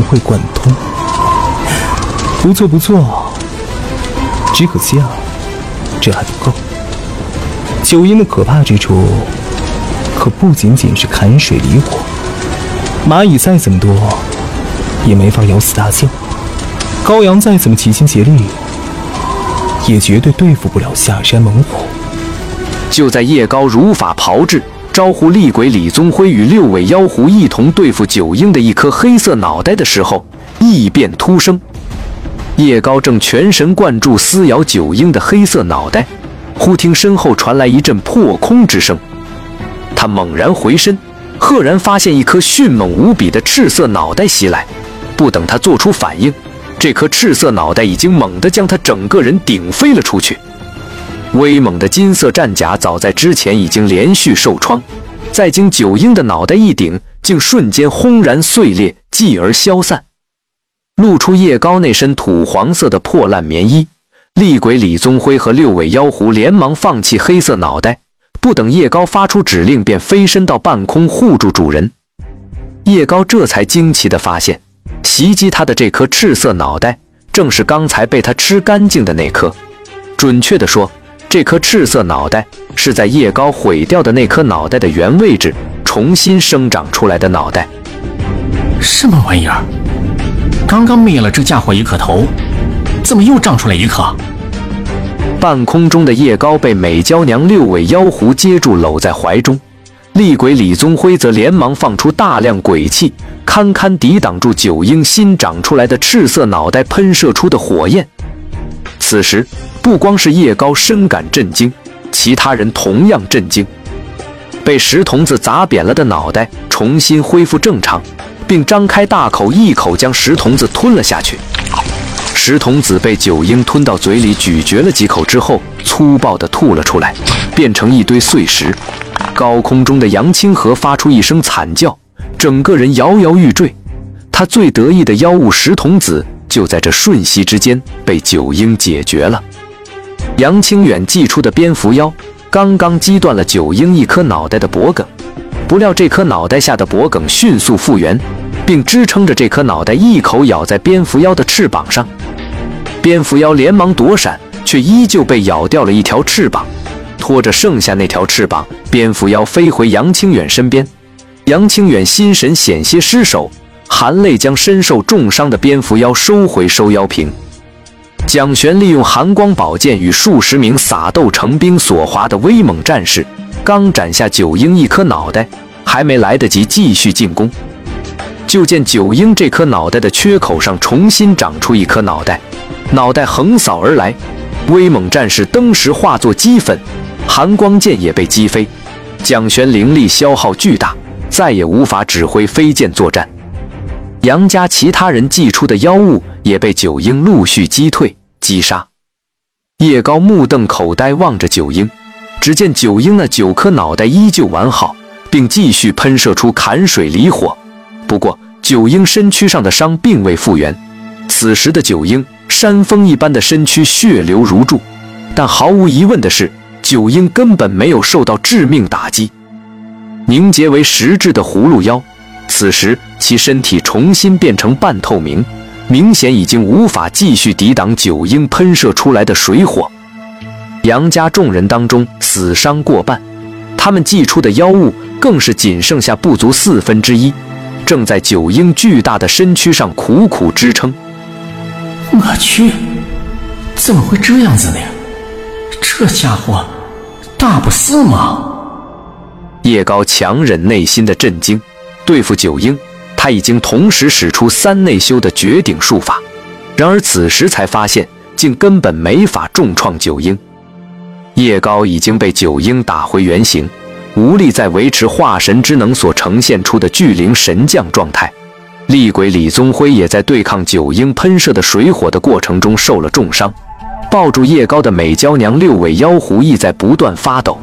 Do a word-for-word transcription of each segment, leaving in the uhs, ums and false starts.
会贯通。不错不错，只可惜啊，这还不够。九阴的可怕之处，可不仅仅是砍水离火，蚂蚁再怎么多，也没法咬死大象；高阳再怎么齐心协力，也绝对对付不了下山猛虎。 就在叶高如法炮制，招呼厉鬼李宗辉与六尾妖狐一同对付九婴的一颗黑色脑袋的时候，异变突生。叶高正全神贯注撕咬九婴的黑色脑袋，忽听身后传来一阵破空之声。他猛然回身，赫然发现一颗迅猛无比的赤色脑袋袭来。不等他做出反应，这颗赤色脑袋已经猛地将他整个人顶飞了出去。威猛的金色战甲早在之前已经连续受创，再经九婴的脑袋一顶，竟瞬间轰然碎裂，继而消散，露出叶高那身土黄色的破烂棉衣。厉鬼李宗辉和六尾妖狐连忙放弃黑色脑袋，不等叶高发出指令，便飞身到半空护住主人。叶高这才惊奇地发现，袭击他的这颗赤色脑袋，正是刚才被他吃干净的那颗。准确地说，这颗赤色脑袋是在叶高毁掉的那颗脑袋的原位置重新生长出来的脑袋。 什么玩意儿？刚刚灭了这家伙一颗头，怎么又长出来一颗？ 半空中的叶高被美娇娘六尾妖狐接住搂在怀中，厉鬼李宗辉则连忙放出大量鬼气，堪堪抵挡住九婴新长出来的赤色脑袋喷射出的火焰。此时不光是叶高深感震惊，其他人同样震惊。被石童子砸扁了的脑袋重新恢复正常，并张开大口一口将石童子吞了下去。石童子被九婴吞到嘴里咀嚼了几口之后，粗暴地吐了出来，变成一堆碎石。高空中的杨清河发出一声惨叫，整个人摇摇欲坠。他最得意的妖物石童子就在这瞬息之间被九婴解决了。杨清远祭出的蝙蝠妖刚刚击断了九婴一颗脑袋的脖梗，不料这颗脑袋下的脖梗迅速复原，并支撑着这颗脑袋一口咬在蝙蝠妖的翅膀上。蝙蝠妖连忙躲闪，却依旧被咬掉了一条翅膀。拖着剩下那条翅膀，蝙蝠妖飞回杨清远身边。杨清远心神险些失手，含泪将身受重伤的蝙蝠妖收回收妖瓶。蒋玄利用寒光宝剑与数十名撒豆成兵所华的威猛战士，刚斩下九婴一颗脑袋，还没来得及继续进攻，就见九婴这颗脑袋的缺口上重新长出一颗脑袋，脑袋横扫而来，威猛战士登时化作齑粉，寒光剑也被击飞。蒋玄灵力消耗巨大，再也无法指挥飞剑作战。杨家其他人祭出的妖物也被九婴陆续击退击杀。叶高目瞪口呆望着九婴，只见九婴那九颗脑袋依旧完好，并继续喷射出砍水离火。不过九婴身躯上的伤并未复原。此时的九婴山峰一般的身躯血流如注，但毫无疑问的是，九婴根本没有受到致命打击。凝结为实质的葫芦妖，此时其身体重新变成半透明，明显已经无法继续抵挡九婴喷射出来的水火。杨家众人当中死伤过半，他们祭出的妖物更是仅剩下不足四分之一，正在九婴巨大的身躯上苦苦支撑。 我去，怎么会这样子呢？这家伙大不死吗？ 叶高强忍内心的震惊，对付九婴，他已经同时使出三内修的绝顶术法，然而此时才发现，竟根本没法重创九婴。叶高已经被九婴打回原形，无力再维持化神之能所呈现出的巨灵神将状态。厉鬼李宗辉也在对抗九婴喷射的水火的过程中受了重伤，抱住叶高的美娇娘六尾妖狐亦在不断发抖。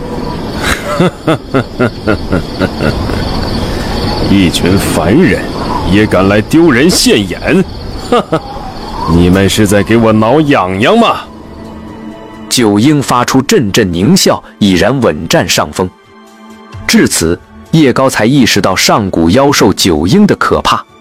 一群凡人也敢来丢人现眼，哈哈！你们是在给我挠痒痒吗？ 九婴发出阵阵狞笑，已然稳占上风。至此，叶高才意识到上古妖兽九婴的可怕。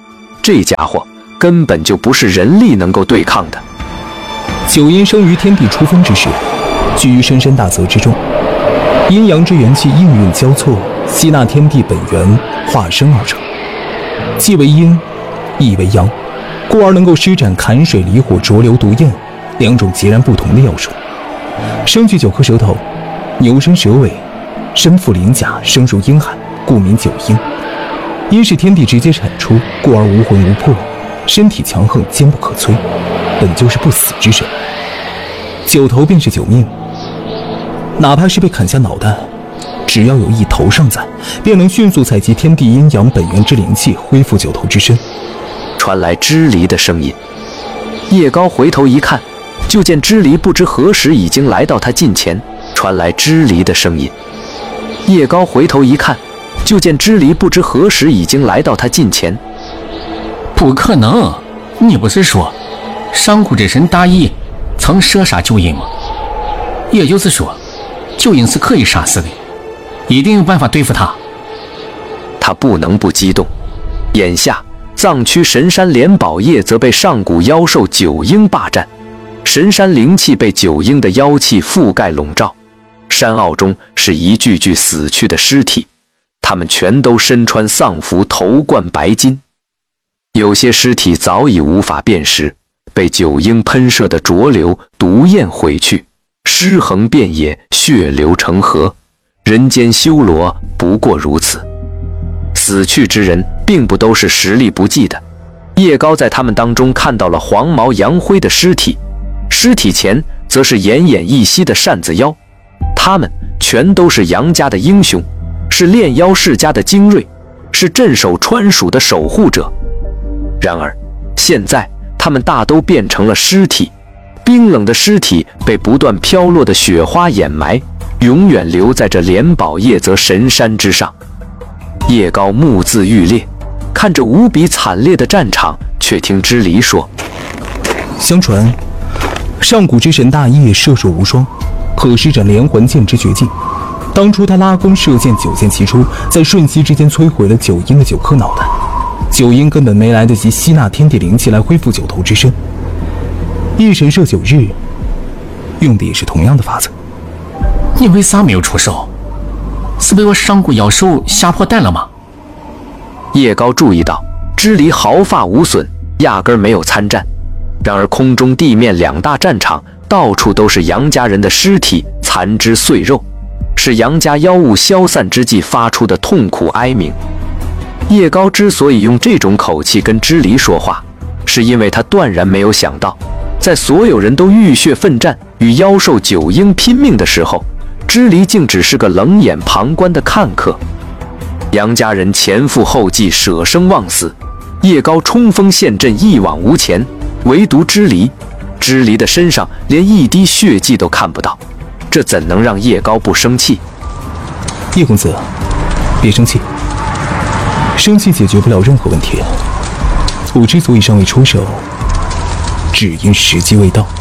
这家伙根本就不是人力能够对抗的。 九阴生于天地初分之时，居于深深大泽之中，阴阳之元气应运交错，吸纳天地本源，化生而成，既为阴，亦为阳，故而能够施展坎水离火浊流毒焰两种截然不同的妖术。生具九颗舌头，牛身蛇尾，身负鳞甲，声如婴孩，故名九阴。因是天地直接产出，故而无魂无魄，身体强横，坚不可摧，本就是不死之身。九头便是九命，哪怕是被砍下脑袋，只要有一头尚在，便能迅速采集天地阴阳本源之灵气，恢复九头之身。 传来支离的声音，叶高回头一看，就见支离不知何时已经来到他近前。传来支离的声音，叶高回头一看，就见支离不知何时已经来到他近前。 不可能，你不是说上古之神大义曾射杀九阴吗？也就是说，九阴是可以杀死的，一定有办法对付他。 他不能不激动。眼下藏区神山莲宝叶则被上古妖兽九婴霸占，神山灵气被九婴的妖气覆盖笼罩，山坳中是一具具死去的尸体，他们全都身穿丧服，头冠白巾，有些尸体早已无法辨识，被九婴喷射的浊流毒焰毁去，尸横遍野，血流成河，人间修罗不过如此。死去之人并不都是实力不济的，叶高在他们当中看到了黄毛杨辉的尸体，尸体前则是奄奄一息的扇子妖，他们全都是杨家的英雄，是炼妖世家的精锐，是镇守川蜀的守护者。然而现在他们大都变成了尸体，冰冷的尸体被不断飘落的雪花掩埋，永远留在这莲宝叶泽神山之上。叶高目眦欲裂，看着无比惨烈的战场，却听支离说： 相传上古之神大业射手无双，可施展连环剑之绝技。当初他拉弓射箭，九箭齐出，在瞬息之间摧毁了九阴的九颗脑袋。九阴根本没来得及吸纳天地灵气来恢复九头之身。一神射九日，用的也是同样的法子。 你为啥没有出手？是被我上古妖兽吓破胆了吗？ 叶高注意到支离毫发无损，压根没有参战。然而空中地面两大战场，到处都是杨家人的尸体，残肢碎肉，是杨家妖物消散之际发出的痛苦哀鸣。叶高之所以用这种口气跟支离说话，是因为他断然没有想到，在所有人都浴血奋战与妖兽九婴拼命的时候，支离竟只是个冷眼旁观的看客。杨家人前赴后继，舍生忘死，叶高冲锋陷阵，一往无前，唯独支离，支离的身上连一滴血迹都看不到，这怎能让叶高不生气？ 叶公子，别生气，生气解决不了任何问题。我之所以尚未出手，只因时机未到。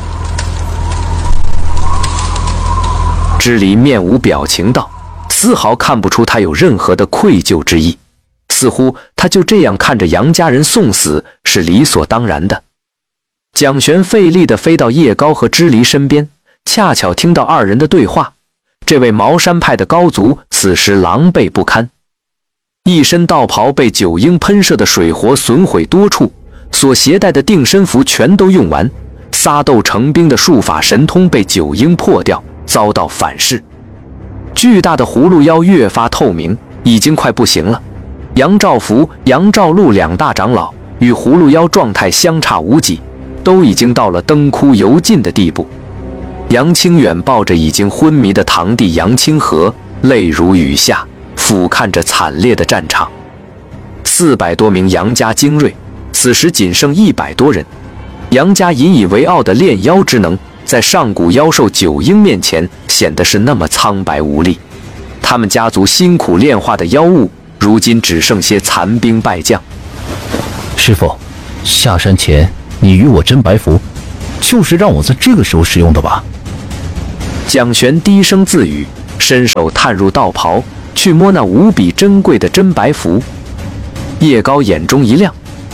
支离面无表情道，丝毫看不出他有任何的愧疚之意，似乎他就这样看着杨家人送死是理所当然的。蒋玄费力地飞到叶高和支离身边，恰巧听到二人的对话。这位茅山派的高足此时狼狈不堪，一身道袍被九婴喷射的水火损毁多处，所携带的定身符全都用完，撒豆成兵的术法神通被九婴破掉，遭到反噬。巨大的葫芦妖越发透明，已经快不行了。杨兆福、杨兆禄两大长老与葫芦妖状态相差无几，都已经到了灯枯油尽的地步。杨清远抱着已经昏迷的堂弟杨清河，泪如雨下，俯瞰着惨烈的战场。四百多名杨家精锐，此时仅剩一百多人。杨家引以为傲的炼妖之能，在上古妖兽九婴面前显得是那么苍白无力。他们家族辛苦炼化的妖物，如今只剩些残兵败将。 师傅，下山前你与我真白符，就是让我在这个时候使用的吧？ 蒋玄低声自语，伸手探入道袍，去摸那无比珍贵的真白符。叶高眼中一亮，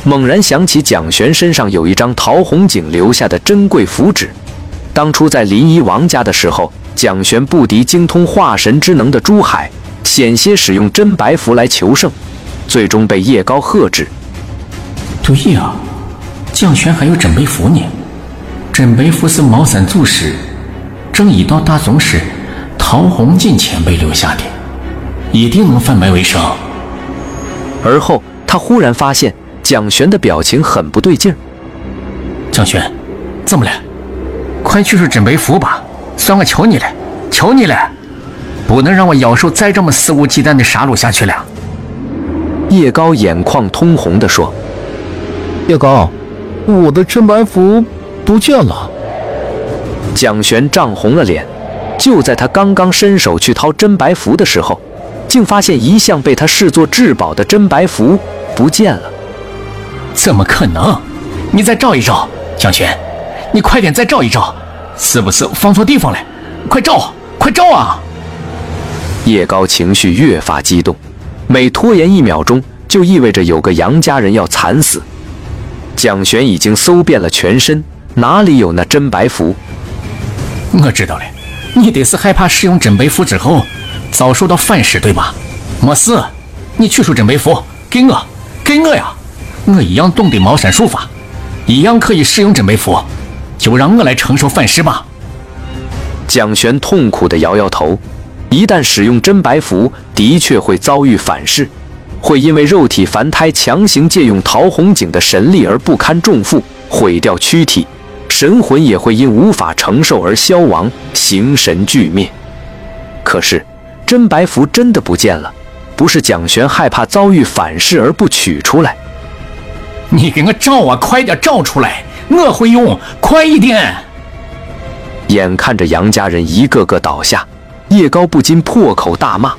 猛然想起蒋玄身上有一张陶弘景留下的珍贵符纸。当初在临沂王家的时候，蒋玄不敌精通化神之能的朱海，险些使用真白符来求胜，最终被叶高喝止。 对呀，蒋玄还有真白符呢。真白符是茅山祖师正一道大宗师陶弘景前辈留下的，一定能贩卖为生。 而后他忽然发现蒋玄的表情很不对劲儿。 蒋玄，怎么了？快去说真白符吧，算我求你了，求你了，不能让我妖兽再这么肆无忌惮地杀戮下去了。 叶高眼眶通红地说： 叶高，我的真白符不见了。 蒋玄涨红了脸，就在他刚刚伸手去掏真白符的时候，竟发现一向被他视作至宝的真白符不见了。 怎么可能？你再照一照，蒋玄，你快点再照一照，是不是放错地方了？快照，快照啊！ 叶高情绪越发激动，每拖延一秒钟，就意味着有个杨家人要惨死。蒋玄已经搜遍了全身，哪里有那真白符？ 我知道了，你得是害怕使用真白符之后遭受到反噬，对吧？没事，你取出真白符给我，给我呀！我一样懂得茅山术法，一样可以使用真白符，就让我来承受反噬吧。 蒋玄痛苦地摇摇头，一旦使用真白符，的确会遭遇反噬，会因为肉体凡胎强行借用陶弘景的神力而不堪重负，毁掉躯体，神魂也会因无法承受而消亡，形神俱灭。可是真白符真的不见了，不是蒋玄害怕遭遇反噬而不取出来。 你给我照啊，快点照出来，我会用，快一点！ 眼看着杨家人一个个倒下，叶高不禁破口大骂：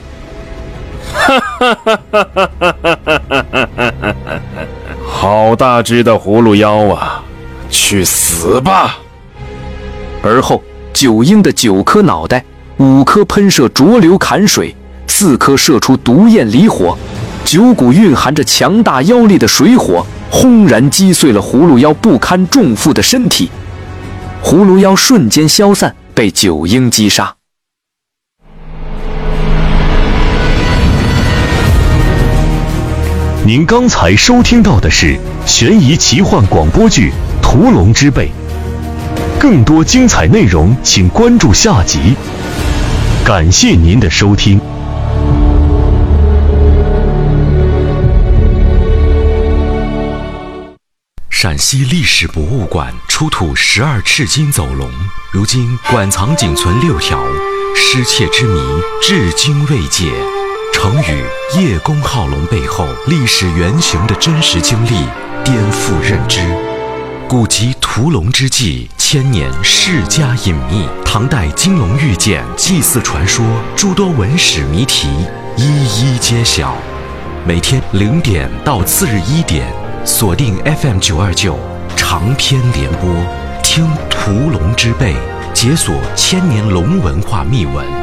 好大只的葫芦妖啊，去死吧！ 而后九婴的九颗脑袋，五颗喷射浊流坎水，四颗射出毒焰离火，九股蕴含着强大妖力的水火轰然击碎了葫芦妖不堪重负的身体。葫芦妖瞬间消散，被九婴击杀。 您刚才收听到的是悬疑奇幻广播剧《屠龙之辈》，更多精彩内容请关注下集。感谢您的收听。 陕西历史博物馆出土十二赤金走龙，如今馆藏仅存六条，失窃之谜至今未解。成语“叶公好龙”背后历史原型的真实经历颠覆认知。古籍屠龙之际，千年世家隐秘，唐代金龙玉简、祭祀传说，诸多文史谜题一一揭晓。每天零点到次日一点，锁定 F M 九二九长篇联播，听屠龙之辈，解锁千年龙文化秘闻。